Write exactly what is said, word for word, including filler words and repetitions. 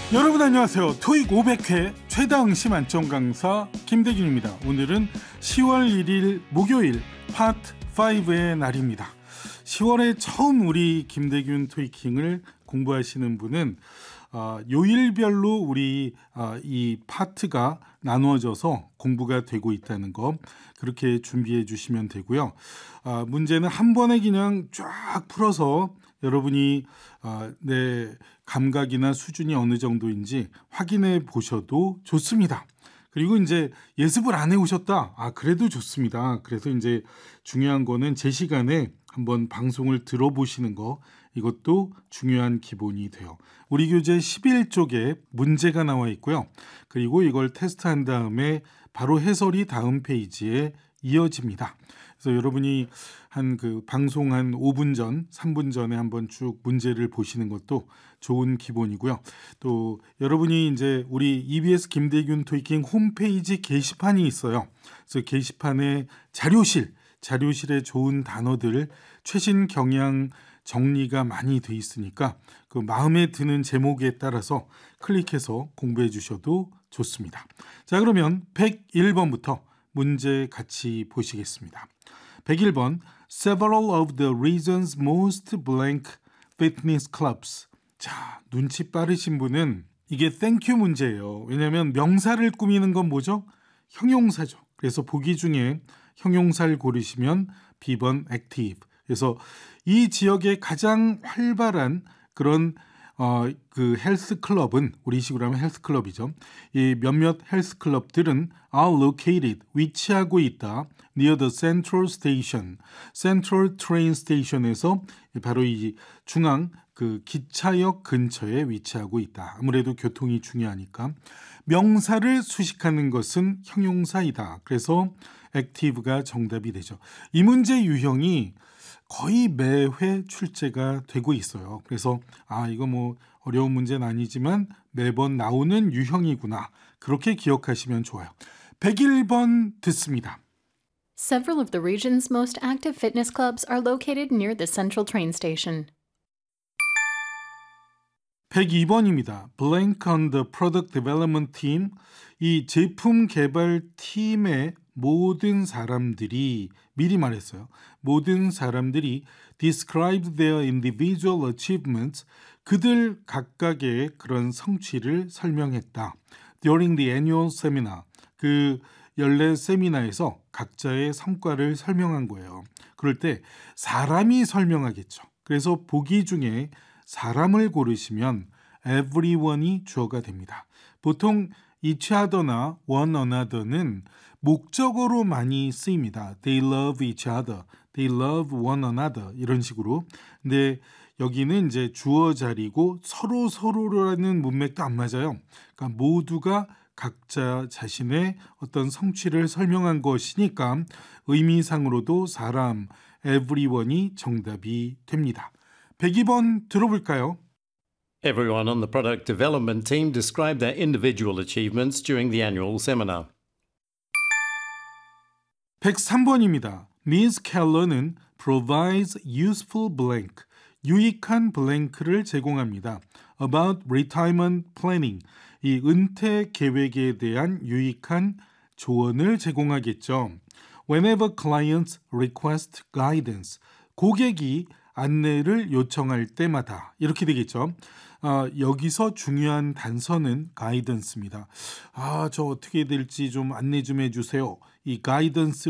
여러분 안녕하세요. 토익 오백 회 최다 응시 만점 강사 김대균입니다. 오늘은 시월 일일 목요일 파트 오의 날입니다. 시월에 처음 우리 김대균 토익킹을 공부하시는 분은 어, 요일별로 우리 어, 이 파트가 나누어져서 공부가 되고 있다는 거 그렇게 준비해 주시면 되고요. 어, 문제는 한 번에 그냥 쫙 풀어서 여러분이 어, 내 감각이나 수준이 어느 정도인지 확인해 보셔도 좋습니다. 그리고 이제 예습을 안 해오셨다. 아, 그래도 좋습니다. 그래서 이제 중요한 거는 제 시간에 한번 방송을 들어보시는 거, 이것도 중요한 기본이 돼요. 우리 교재 십일 쪽에 문제가 나와 있고요. 그리고 이걸 테스트한 다음에 바로 해설이 다음 페이지에 이어집니다. 그래서 여러분이 한 그 방송 한 오 분 전, 삼 분 전에 한번 쭉 문제를 보시는 것도 좋은 기본이고요. 또 여러분이 이제 우리 이비에스 김대균 토익킹 홈페이지 게시판이 있어요. 그래서 게시판에 자료실, 자료실에 좋은 단어들, 최신 경향 정리가 많이 돼 있으니까 그 마음에 드는 제목에 따라서 클릭해서 공부해 주셔도 좋습니다. 자, 그러면 백일 번부터 문제 같이 보시겠습니다. 백일 번 Several of the region's most blank fitness clubs. 자, 눈치 빠르신 분은 이게 땡큐 문제예요. 왜냐하면 명사를 꾸미는 건 뭐죠? 형용사죠. 그래서 보기 중에 형용사를 고르시면 비 번 active. 그래서 이 지역의 가장 활발한 그런 어, 그 헬스 클럽은 우리식으로 하면 헬스 클럽이죠. 이 몇몇 헬스 클럽들은 are located, 위치하고 있다. near the central station, central train station에서 바로 이 중앙 그 기차역 근처에 위치하고 있다. 아무래도 교통이 중요하니까. 명사를 수식하는 것은 형용사이다. 그래서 active가 정답이 되죠. 이 문제 유형이 거의 매회 출제가 되고 있어요. 그래서 아, 이거 뭐 어려운 문제는 아니지만 매번 나오는 유형이구나. 그렇게 기억하시면 좋아요. 백일 번 듣습니다. Several of the region's most active fitness clubs are located near the central train station. 백이 번입니다. Blank on the product development team. 이 제품 개발 팀의 모든 사람들이 미리 말했어요. 모든 사람들이 describe their individual achievements. 그들 각각의 그런 성취를 설명했다. During the annual seminar. 그 연례 세미나에서 각자의 성과를 설명한 거예요. 그럴 때 사람이 설명하겠죠. 그래서 보기 중에 사람을 고르시면 everyone이 주어가 됩니다. 보통 each other나 one another는 목적어로 많이 쓰입니다. They love each other, they love one another 이런 식으로. 근데 여기는 이제 주어 자리고 서로 서로라는 문맥도 안 맞아요. 그러니까 모두가 각자 자신의 어떤 성취를 설명한 것이니까 의미상으로도 사람, everyone이 정답이 됩니다. 백이 번 들어볼까요? Everyone on the product development team described their individual achievements during the annual seminar. 백삼 번입니다. Miz Keller는 provides useful blank, 유익한 블랭크를 제공합니다. About retirement planning, 이 은퇴 계획에 대한 유익한 조언을 제공하겠죠. Whenever clients request guidance, 고객이 안내를 요청할 때마다 이렇게 되겠죠. 아, 여기서 중요한 단서는 guidance입니다. 아, 저 어떻게 될지 좀 안내 좀 해주세요. 이 guidance